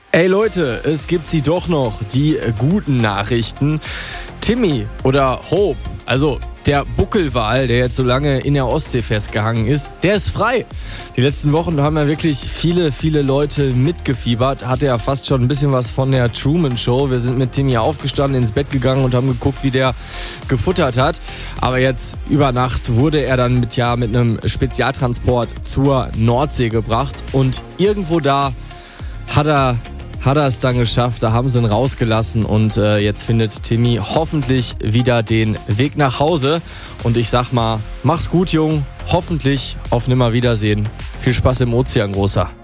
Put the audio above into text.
Ey Leute, es gibt sie doch noch, die guten Nachrichten. Timmy oder Hope, also der Buckelwal, der jetzt so lange in der Ostsee festgehangen ist, der ist frei. Die letzten Wochen haben ja wirklich viele Leute mitgefiebert. Hatte ja fast schon ein bisschen was von der Truman Show. Wir sind mit Timmy aufgestanden, ins Bett gegangen und haben geguckt, wie der gefuttert hat. Aber jetzt über Nacht wurde er dann mit einem Spezialtransport zur Nordsee gebracht. Und irgendwo da hat er es dann geschafft, da haben sie ihn rausgelassen und jetzt findet Timmy hoffentlich wieder den Weg nach Hause. Und ich sag mal, mach's gut, Jung, hoffentlich auf Nimmerwiedersehen. Viel Spaß im Ozean, Großer.